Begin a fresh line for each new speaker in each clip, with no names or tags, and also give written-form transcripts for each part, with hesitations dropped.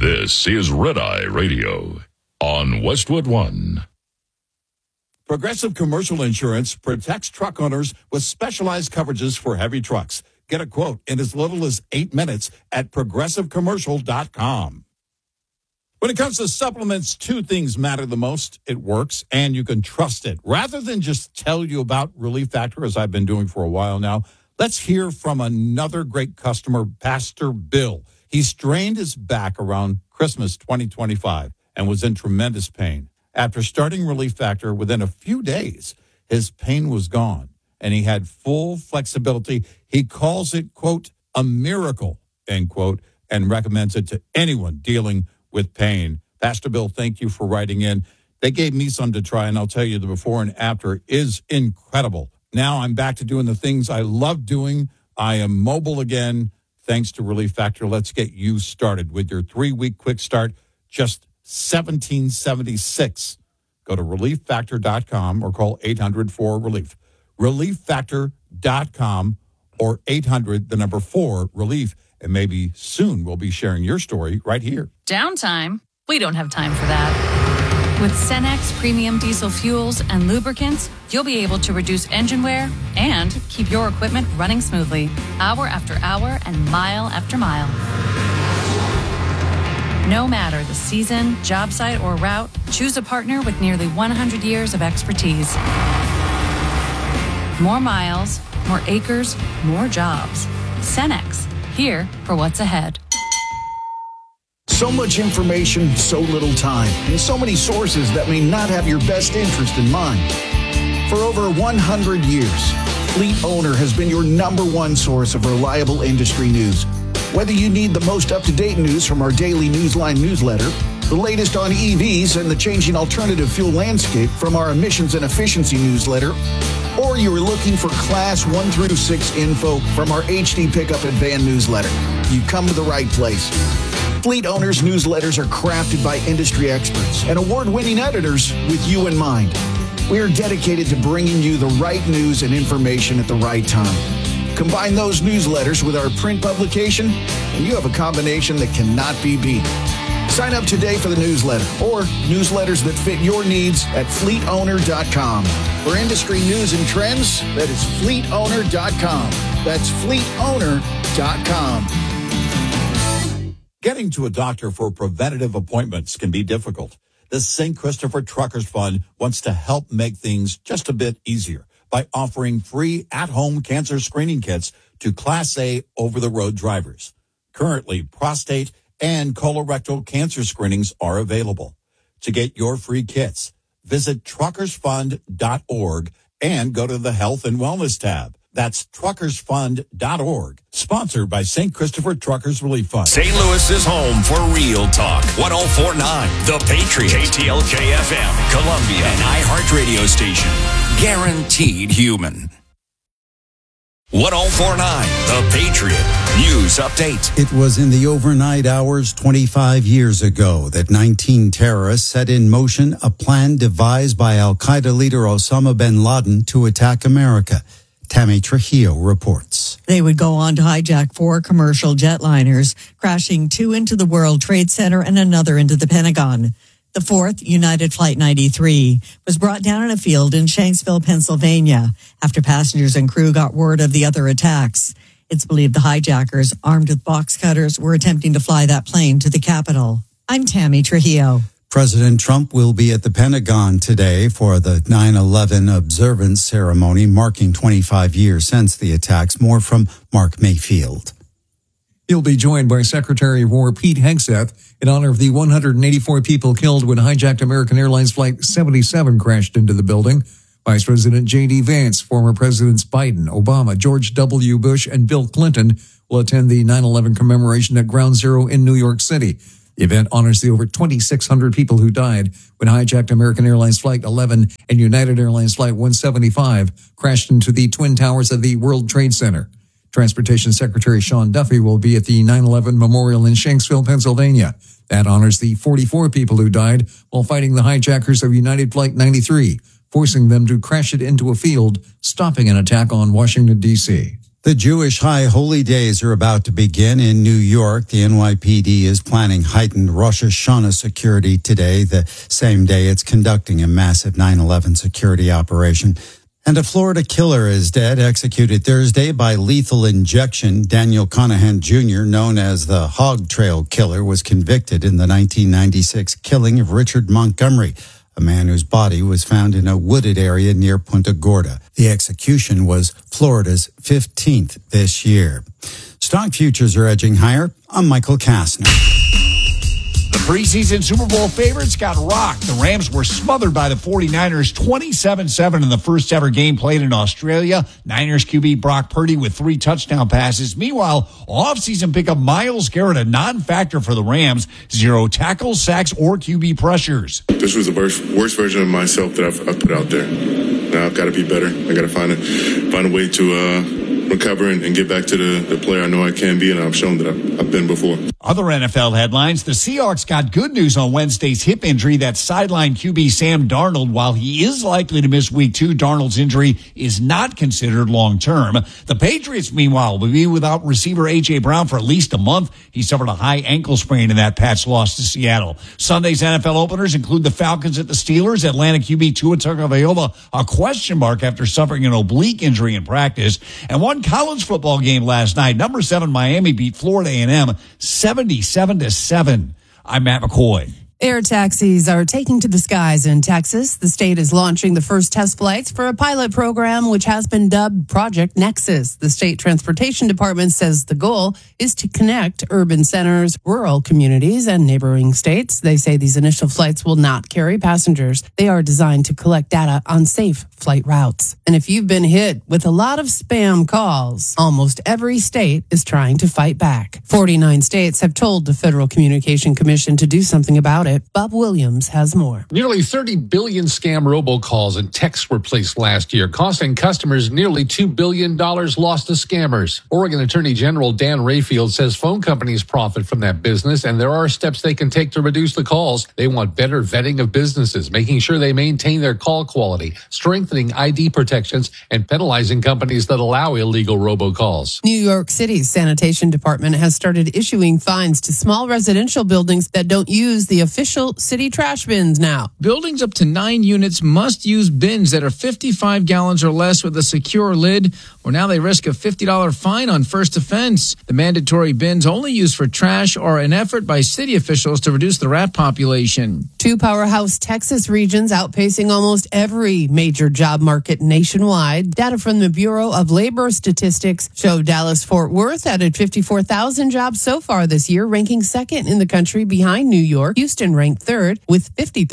This is Red Eye Radio on Westwood One.
Progressive Commercial Insurance protects truck owners with specialized coverages for heavy trucks. Get a quote in as little as 8 minutes at progressivecommercial.com. When it comes to supplements, two things matter the most. It works, and you can trust it. Rather than just tell you about Relief Factor, as I've been doing for a while now, let's hear from another great customer, Pastor Bill. He strained his back around Christmas 2025 and was in tremendous pain. After starting Relief Factor, within a few days, his pain was gone, and he had full flexibility. He calls it, quote, a miracle, end quote, and recommends it to anyone dealing with pain. Pastor Bill, thank you for writing in. They gave me some to try, and I'll tell you the before and after is incredible. Now I'm back to doing the things I love doing. I am mobile again, thanks to Relief Factor. Let's get you started with your 3-week quick start, just $17.76. Go to relieffactor.com or call 800-4RELIEF. Relieffactor.com or 800-4RELIEF. And maybe soon we'll be sharing your story right here.
Downtime? We don't have time for that. With Cenex premium diesel fuels and lubricants, you'll be able to reduce engine wear and keep your equipment running smoothly, hour after hour and mile after mile. No matter the season, job site, or route, choose a partner with nearly 100 years of expertise. More miles, more acres, more jobs. Cenex, here for what's ahead.
So much information, so little time, and so many sources that may not have your best interest in mind. For over 100 years, Fleet Owner has been your number one source of reliable industry news. Whether you need the most up-to-date news from our daily Newsline newsletter, the latest on EVs and the changing alternative fuel landscape from our emissions and efficiency newsletter, or you're looking for Class 1 through 6 info from our HD Pickup and Van newsletter, you've come to the right place. Fleet Owners newsletters are crafted by industry experts and award-winning editors with you in mind. We are dedicated to bringing you the right news and information at the right time. Combine those newsletters with our print publication, and you have a combination that cannot be beat. Sign up today for the newsletter or newsletters that fit your needs at fleetowner.com. For industry news and trends, that is fleetowner.com. That's fleetowner.com.
Getting to a doctor for preventative appointments can be difficult. The St. Christopher Truckers Fund wants to help make things just a bit easier by offering free at-home cancer screening kits to Class A over-the-road drivers. Currently, prostate and colorectal cancer screenings are available. To get your free kits, visit truckersfund.org and go to the Health and Wellness tab. That's truckersfund.org. Sponsored by St. Christopher Truckers Relief Fund.
St. Louis's home for real talk. 104.9 The Patriot. KTLK FM, Columbia, and iHeartRadio station. Guaranteed human. 104.9 The Patriot. News update.
It was in the overnight hours 25 years ago that 19 terrorists set in motion a plan devised by al-Qaeda leader Osama bin Laden to attack America. Tammy Trujillo reports.
They would go on to hijack 4 commercial jetliners, crashing 2 into the World Trade Center and another into the Pentagon. The 4th, United Flight 93, was brought down in a field in Shanksville, Pennsylvania, after passengers and crew got word of the other attacks. It's believed the hijackers, armed with box cutters, were attempting to fly that plane to the Capitol. I'm Tammy Trujillo.
President Trump will be at the Pentagon today for the 9/11 observance ceremony, marking 25 years since the attacks. More from Mark Mayfield.
He'll be joined by Secretary of War Pete Hegseth in honor of the 184 people killed when hijacked American Airlines Flight 77 crashed into the building. Vice President J.D. Vance, former Presidents Biden, Obama, George W. Bush, and Bill Clinton will attend the 9/11 commemoration at Ground Zero in New York City. The event honors the over 2,600 people who died when hijacked American Airlines Flight 11 and United Airlines Flight 175 crashed into the Twin Towers of the World Trade Center. Transportation Secretary Sean Duffy will be at the 9/11 Memorial in Shanksville, Pennsylvania. That honors the 44 people who died while fighting the hijackers of United Flight 93, forcing them to crash it into a field, stopping an attack on Washington, D.C.
The Jewish High Holy Days are about to begin in New York. The NYPD is planning heightened Rosh Hashanah security today, the same day it's conducting a massive 9/11 security operation. And a Florida killer is dead, executed Thursday by lethal injection. Daniel Conahan Jr., known as the Hog Trail Killer, was convicted in the 1996 killing of Richard Montgomery, a man whose body was found in a wooded area near Punta Gorda. The execution was Florida's 15th this year. Stock futures are edging higher. I'm Michael Kastner.
The preseason Super Bowl favorites got rocked. The Rams were smothered by the 49ers 27-7 in the first ever game played in Australia. Niners QB Brock Purdy with 3 touchdown passes. Meanwhile, offseason pickup Myles Garrett, a non-factor for the Rams, 0 tackles, sacks, or QB pressures.
This was the worst version of myself that I've put out there. Now I've got to be better. I got to find a way to recover and get back to the player I know I can be, and I've shown that I've been before.
Other NFL headlines, the Seahawks got good news on Wednesday's hip injury that sidelined QB Sam Darnold. While he is likely to miss week 2, Darnold's injury is not considered long-term. The Patriots, meanwhile, will be without receiver A.J. Brown for at least a month. He suffered a high ankle sprain in that Pats loss to Seattle. Sunday's NFL openers include the Falcons at the Steelers. Atlanta QB Tua Tagovailoa, a question mark after suffering an oblique injury in practice. And one college football game last night. Number 7 Miami beat Florida A&M 77-7. I'm Matt McCoy.
Air taxis are taking to the skies in Texas. The state is launching the first test flights for a pilot program which has been dubbed Project Nexus. The state transportation department says the goal is to connect urban centers, rural communities, and neighboring states. They say these initial flights will not carry passengers. They are designed to collect data on safe flight routes. And if you've been hit with a lot of spam calls, almost every state is trying to fight back. 49 states have told the Federal Communication Commission to do something about it. Bob Williams has more.
Nearly 30 billion scam robocalls and texts were placed last year, costing customers nearly $2 billion lost to scammers. Oregon Attorney General Dan Rayfield says phone companies profit from that business, and there are steps they can take to reduce the calls. They want better vetting of businesses, making sure they maintain their call quality, strengthening ID protections, and penalizing companies that allow illegal robocalls.
New York City's sanitation department has started issuing fines to small residential buildings that don't use the official city trash bins now.
Buildings up to 9 units must use bins that are 55 gallons or less with a secure lid, or now they risk a $50 fine on first offense. The mandatory bins only used for trash are an effort by city officials to reduce the rat population.
2 powerhouse Texas regions outpacing almost every major job market nationwide. Data from the Bureau of Labor Statistics show Dallas-Fort Worth added 54,000 jobs so far this year, ranking second in the country behind New York. Houston ranked third with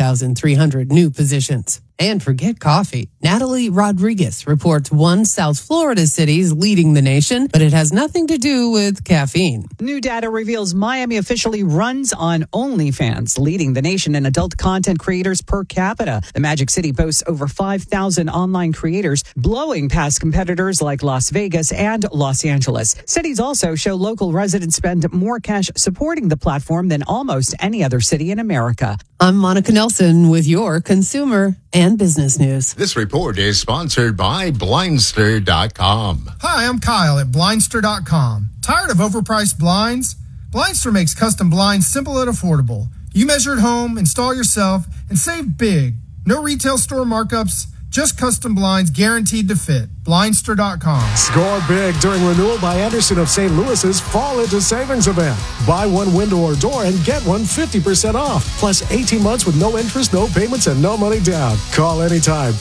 50,300 new positions. And forget coffee. Natalie Rodriguez reports one South Florida city is leading the nation, but it has nothing to do with caffeine.
New data reveals Miami officially runs on OnlyFans, leading the nation in adult content creators per capita. The Magic City boasts over 5,000 online creators, blowing past competitors like Las Vegas and Los Angeles. Cities also show local residents spend more cash supporting the platform than almost any other city in America.
I'm Monica Nelson with your consumer and business news.
This report is sponsored by Blindster.com.
Hi, I'm Kyle at Blindster.com. Tired of overpriced blinds? Blindster makes custom blinds simple and affordable. You measure at home, install yourself, and save big. No retail store markups, just custom blinds guaranteed to fit. Blindster.com.
Score big during renewal by Anderson of St. Louis's Fall Into Savings event. Buy one window or door and get one 50% off. Plus 18 months with no interest, no payments, and no money down. Call anytime.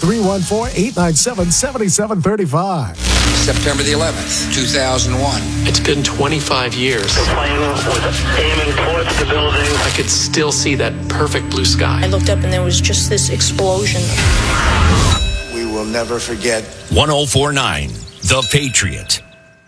314-897-7735.
September the 11th, 2001.
It's been 25 years.
The plane was aiming towards the building.
I could still see that perfect blue sky.
I looked up and there was just this explosion.
We will never forget.
1049, The Patriot.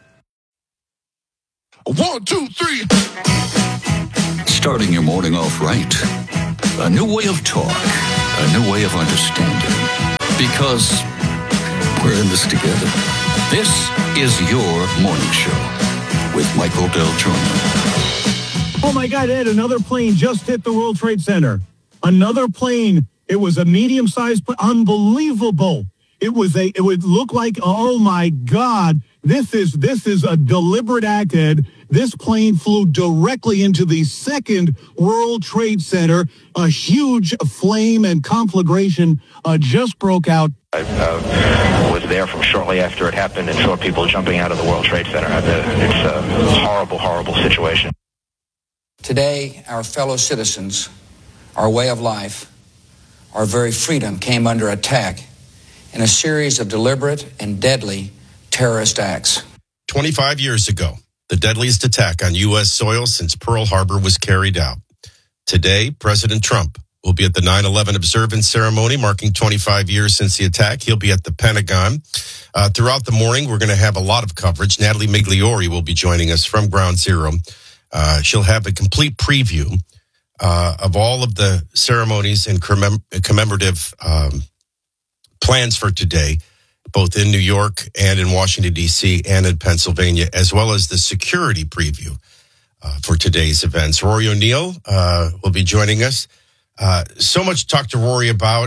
1, 2, 3.
Starting your morning off right. A new way of talk. A new way of understanding. Because we're in this together. This is your morning show with Michael Del Giorno.
Oh my God, Ed, another plane just hit the World Trade Center. Another plane. It was a medium-sized plane. Unbelievable. It would look like, oh my God, This is a deliberate act, Ed. This plane flew directly into the second World Trade Center. A huge flame and conflagration just broke out.
I was there from shortly after it happened and saw people jumping out of the World Trade Center. It's a horrible, horrible situation.
Today, our fellow citizens, our way of life, our very freedom came under attack in a series of deliberate and deadly terrorist acts.
25 years ago, the deadliest attack on U.S. soil since Pearl Harbor was carried out. Today, President Trump will be at the 9/11 observance ceremony, marking 25 years since the attack. He'll be at the Pentagon. Throughout the morning, we're going to have a lot of coverage. Natalie Migliori will be joining us from Ground Zero. She'll have a complete preview of all of the ceremonies and commemorative plans for today, both in New York and in Washington, D.C. and in Pennsylvania, as well as the security preview for today's events. Rory O'Neill will be joining us. So much to talk to Rory about,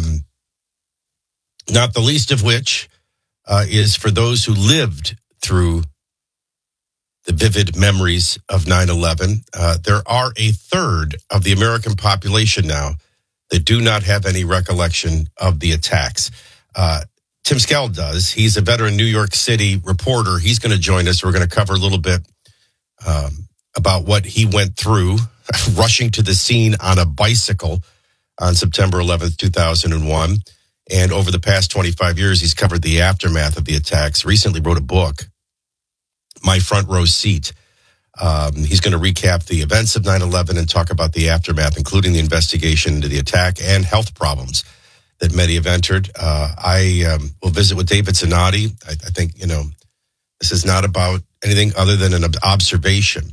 not the least of which is for those who lived through the vivid memories of 9/11. There are a third of the American population now that do not have any recollection of the attacks. Tim Skell does. He's a veteran New York City reporter. He's going to join us. We're going to cover a little bit about what he went through, rushing to the scene on a bicycle on September 11th, 2001. And over the past 25 years, he's covered the aftermath of the attacks. Recently wrote a book, My Front Row Seat. He's going to recap the events of 9/11 and talk about the aftermath, including the investigation into the attack and health problems that many have entered. I will visit with David Zanotti. I think, this is not about anything other than an observation.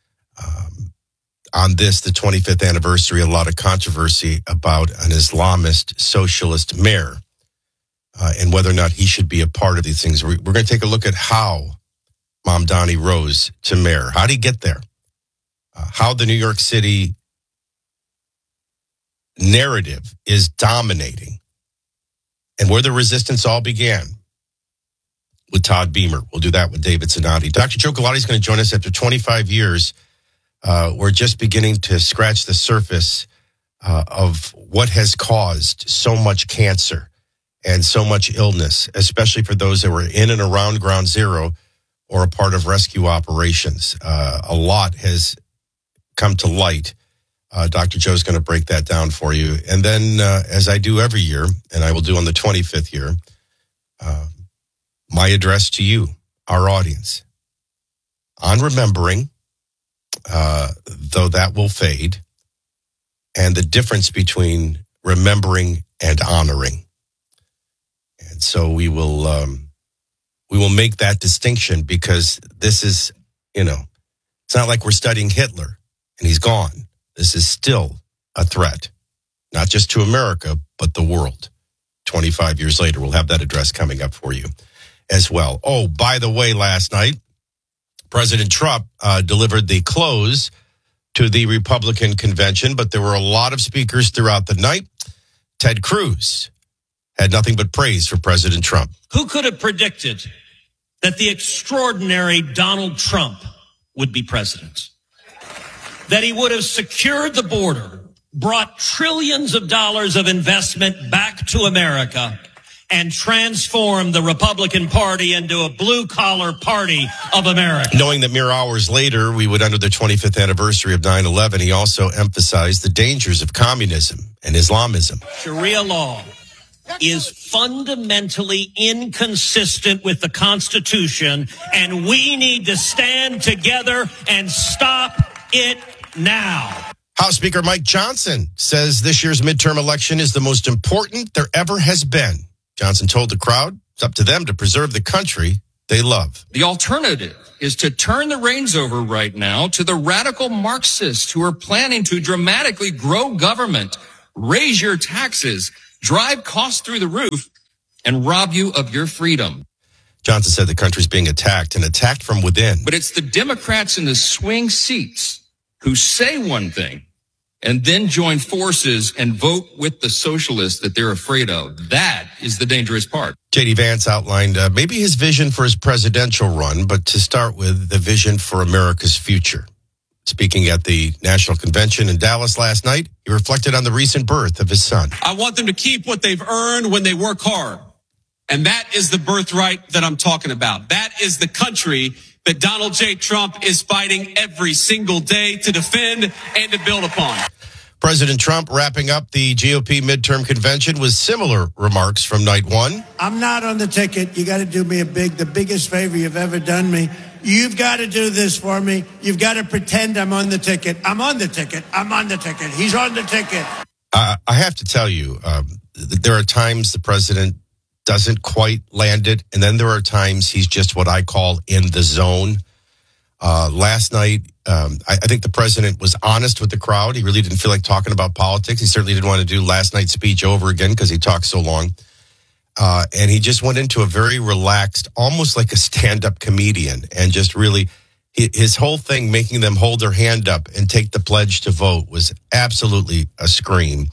On this, the 25th anniversary, a lot of controversy about an Islamist socialist mayor and whether or not he should be a part of these things. We're going to take a look at how Mamdani rose to mayor. How did he get there? How the New York City narrative is dominating, and where the resistance all began with Todd Beamer. We'll do that with David Zanotti. Dr. Joe Galati is going to join us after 25 years. We're just beginning to scratch the surface of what has caused so much cancer and so much illness, especially for those that were in and around Ground Zero or a part of rescue operations. A lot has come to light. Dr. Joe's going to break that down for you. And then, as I do every year, and I will do on the 25th year, my address to you, our audience, on remembering, though that will fade, and the difference between remembering and honoring. And so we will make that distinction, because this is, it's not like we're studying Hitler and he's gone. This is still a threat, not just to America, but the world. 25 years later, we'll have that address coming up for you as well. Oh, by the way, last night, President Trump delivered the close to the Republican convention, but there were a lot of speakers throughout the night. Ted Cruz had nothing but praise for President Trump.
Who could have predicted that the extraordinary Donald Trump would be president? That he would have secured the border, brought trillions of dollars of investment back to America, and transformed the Republican Party into a blue-collar party of America.
Knowing that mere hours later we would enter the 25th anniversary of 9/11, he also emphasized the dangers of communism and Islamism.
Sharia law is fundamentally inconsistent with the Constitution, and we need to stand together and stop it now.
House Speaker Mike Johnson says this year's midterm election is the most important there ever has been. Johnson told the crowd it's up to them to preserve the country they love.
The alternative is to turn the reins over right now to the radical Marxists who are planning to dramatically grow government, raise your taxes, drive costs through the roof, and rob you of your freedom.
Johnson said the country's being attacked, and attacked from within.
But it's the Democrats in the swing seats who say one thing and then join forces and vote with the socialists that they're afraid of. That is the dangerous part.
J.D. Vance outlined maybe his vision for his presidential run, but to start with, the vision for America's future. Speaking at the National Convention in Dallas last night, he reflected on the recent birth of his son.
I want them to keep what they've earned when they work hard. And that is the birthright that I'm talking about. That is the country that Donald J. Trump is fighting every single day to defend and to build upon.
President Trump wrapping up the GOP midterm convention with similar remarks from night one.
I'm not on the ticket. You got to do me the biggest favor you've ever done me. You've got to do this for me. You've got to pretend I'm on the ticket. I'm on the ticket. I'm on the ticket. He's on the ticket.
I have to tell you, there are times the president doesn't quite land it, and then there are times he's just what I call in the zone. Last night, I think the president was honest with the crowd. He really didn't feel like talking about politics. He certainly didn't want to do last night's speech over again because he talked so long. And he just went into a very relaxed, almost like a stand-up comedian, and just really, his whole thing, making them hold their hand up and take the pledge to vote, was absolutely a scream.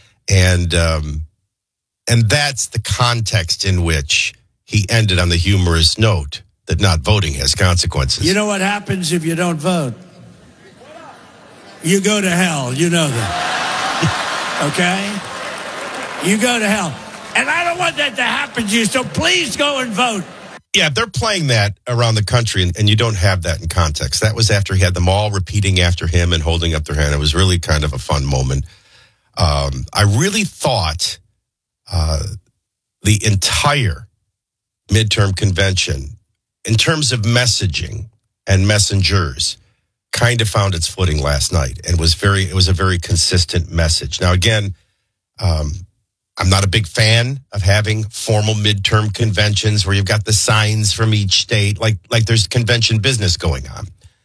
And that's the context in which he ended on the humorous note that not voting has consequences.
You know what happens if you don't vote? You go to hell. You know that. Okay? You go to hell. And I don't want that to happen to you, so please go and vote.
Yeah, they're playing that around the country, and you don't have that in context. That was after he had them all repeating after him and holding up their hand. It was really kind of a fun moment. I really thought the entire midterm convention, in terms of messaging and messengers, kind of found its footing last night, and it was a very consistent message. Now, again, I'm not a big fan of having formal midterm conventions where you've got the signs from each state, like there's convention business going on.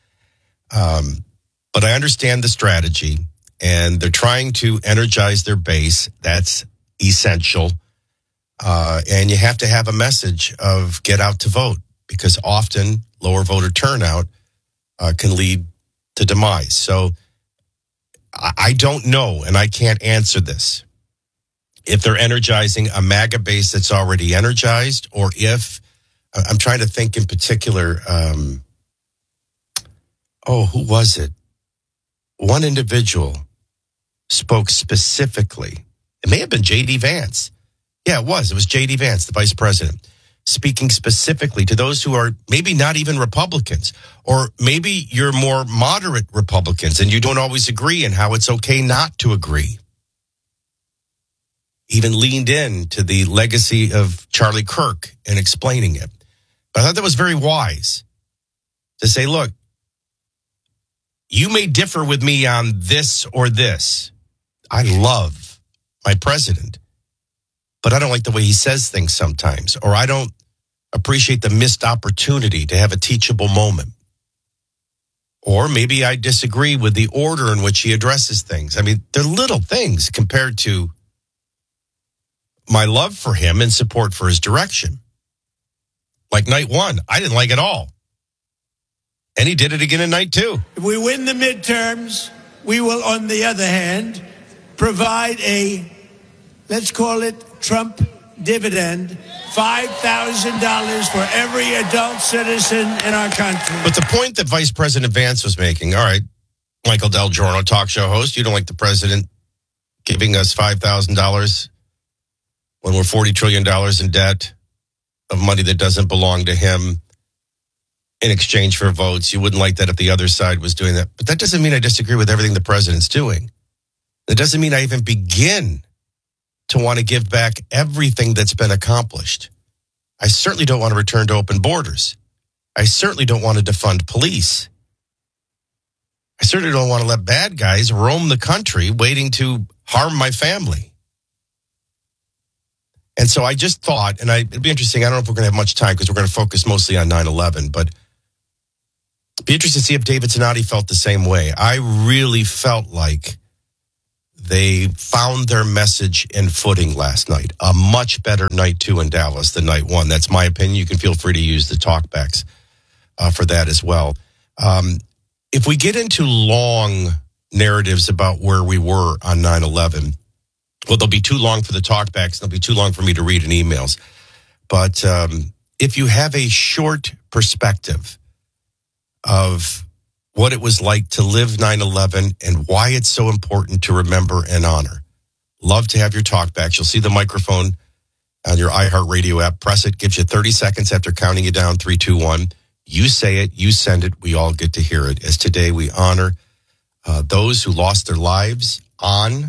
But I understand the strategy, and they're trying to energize their base. That's essential. And you have to have a message of get out to vote, because often lower voter turnout can lead to demise. So I don't know, and I can't answer this, if they're energizing a MAGA base that's already energized, or if, I'm trying to think in particular, who was it? One individual spoke specifically. It may have been J.D. Vance. Yeah, it was. It was J.D. Vance, the vice president, speaking specifically to those who are maybe not even Republicans, or maybe you're more moderate Republicans and you don't always agree, and how it's okay not to agree. Even leaned in to the legacy of Charlie Kirk in explaining it. But I thought that was very wise to say, look, you may differ with me on this or this. I love my president, but I don't like the way he says things sometimes, or I don't appreciate the missed opportunity to have a teachable moment. Or maybe I disagree with the order in which he addresses things. I mean, they're little things compared to my love for him and support for his direction. Like night one, I didn't like it all. And he did it again in night two.
If we win the midterms, we will, on the other hand, provide a, let's call it Trump dividend, $5,000 for every adult citizen in our country.
But the point that Vice President Vance was making, all right, Michael Del Giorno, talk show host, you don't like the president giving us $5,000 when we're $40 trillion in debt of money that doesn't belong to him in exchange for votes. You wouldn't like that if the other side was doing that. But that doesn't mean I disagree with everything the president's doing. That doesn't mean I even begin to want to give back everything that's been accomplished. I certainly don't want to return to open borders. I certainly don't want to defund police. I certainly don't want to let bad guys roam the country waiting to harm my family. And so I just thought, and it'd be interesting, I don't know if we're going to have much time because we're going to focus mostly on 9/11, but it'd be interesting to see if David Zanotti felt the same way. I really felt like they found their message and footing last night. A much better night two in Dallas than night one. That's my opinion. You can feel free to use the talkbacks for that as well. If we get into long narratives about where we were on 9/11. Well, they'll be too long for the talkbacks. They'll be too long for me to read in emails. But if you have a short perspective of what it was like to live 9/11 and why it's so important to remember and honor, love to have your talkbacks. You'll see the microphone on your iHeartRadio app. Press it. Gives you 30 seconds after counting you down. 3, 2, 1. You say it. You send it. We all get to hear it. As today we honor those who lost their lives on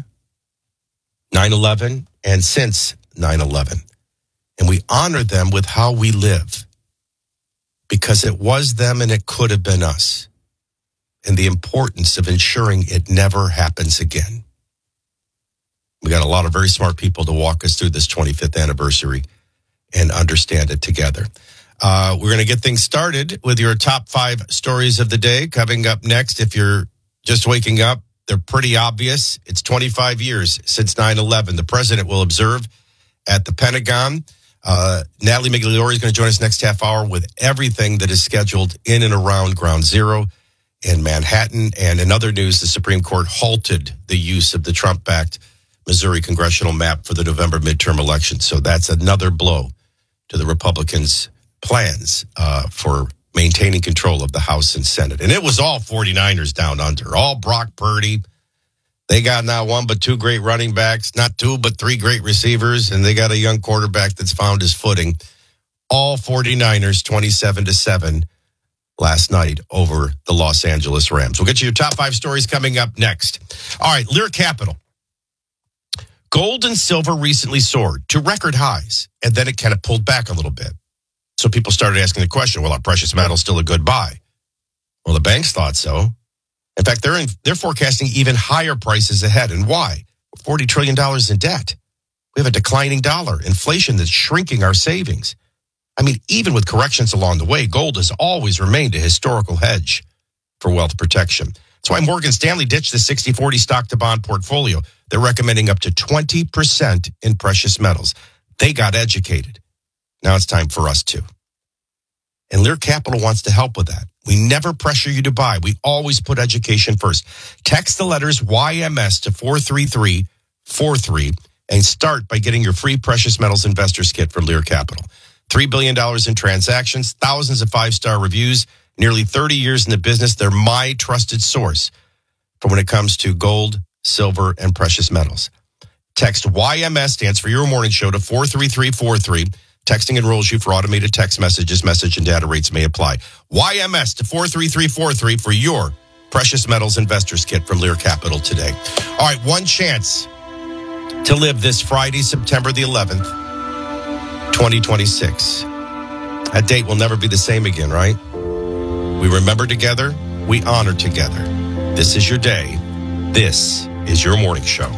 9/11 and since 9/11. And we honor them with how we live, because it was them and it could have been us, and the importance of ensuring it never happens again. We got a lot of very smart people to walk us through this 25th anniversary and understand it together. We're going to get things started with your top 5 stories of the day. Coming up next, if you're just waking up, they're pretty obvious. It's 25 years since 9/11. The president will observe at the Pentagon. Natalie Migliore is going to join us next half hour with everything that is scheduled in and around Ground Zero in Manhattan. And in other news, the Supreme Court halted the use of the Trump-backed Missouri congressional map for the November midterm election. So that's another blow to the Republicans' plans for maintaining control of the House and Senate. And it was all 49ers down under, all Brock Purdy. They got not 1 but 2 great running backs, not 2 but 3 great receivers, and they got a young quarterback that's found his footing. All 49ers 27-7 last night over the Los Angeles Rams. We'll get you your top 5 stories coming up next. All right, Lear Capital. Gold and silver recently soared to record highs, and then it kind of pulled back a little bit. So people started asking the question, well, are precious metals still a good buy? Well, the banks thought so. In fact, they're forecasting even higher prices ahead. And why? $40 trillion in debt. We have a declining dollar, inflation that's shrinking our savings. I mean, even with corrections along the way, gold has always remained a historical hedge for wealth protection. That's why Morgan Stanley ditched the 60-40 stock-to-bond portfolio. They're recommending up to 20% in precious metals. They got educated. Now it's time for us to. And Lear Capital wants to help with that. We never pressure you to buy. We always put education first. Text the letters YMS to 43343 and start by getting your free Precious Metals Investors Kit from Lear Capital. $3 billion in transactions, thousands of 5-star reviews, nearly 30 years in the business. They're my trusted source for when it comes to gold, silver, and precious metals. Text YMS, stands for Your Morning Show, to 43343. Texting enrolls you for automated text messages. Message and data rates may apply. YMS to 43343 for your Precious Metals Investors Kit from Lear Capital today. All right, one chance to live this Friday, September the 11th, 2026. That date will never be the same again, right? We remember together. We honor together. This is your day. This is your morning show.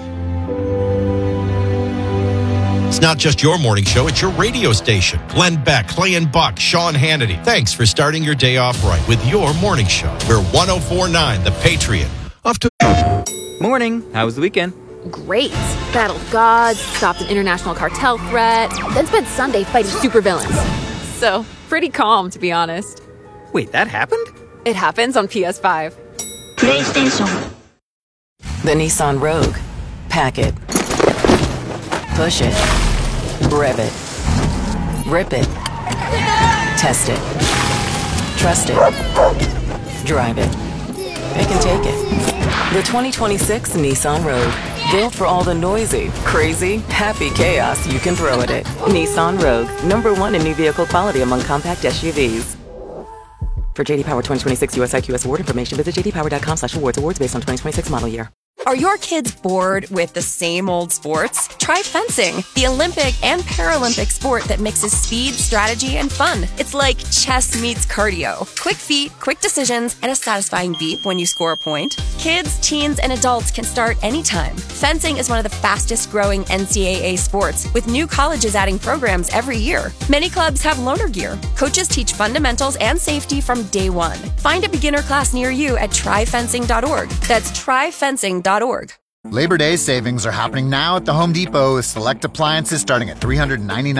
It's not just your morning show, it's your radio station. Glenn Beck, Clay and Buck, Sean Hannity. Thanks for starting your day off right with your morning show. We're 104.9 The Patriot. Off to...
Morning. How was the weekend?
Great. Battled gods, stopped an international cartel threat, then spent Sunday fighting supervillains. So, pretty calm, to be honest.
Wait, that happened?
It happens on PS5.
PlayStation.
The Nissan Rogue. Pack it. Push it. Rev it. Rip it. Test it. Trust it. Drive it. It can take it. The 2026 Nissan Rogue. Built for all the noisy, crazy, happy chaos you can throw at it. Nissan Rogue. #1 in new vehicle quality among compact SUVs. For JD Power 2026 US IQS award information, visit jdpower.com/awards. Awards based on 2026 model year.
Are your kids bored with the same old sports? Try fencing, the Olympic and Paralympic sport that mixes speed, strategy, and fun. It's like chess meets cardio. Quick feet, quick decisions, and a satisfying beep when you score a point. Kids, teens, and adults can start anytime. Fencing is one of the fastest growing NCAA sports, with new colleges adding programs every year. Many clubs have loaner gear. Coaches teach fundamentals and safety from day one. Find a beginner class near you at tryfencing.org. That's tryfencing.org.
Labor Day savings are happening now at the Home Depot with select appliances starting at $399.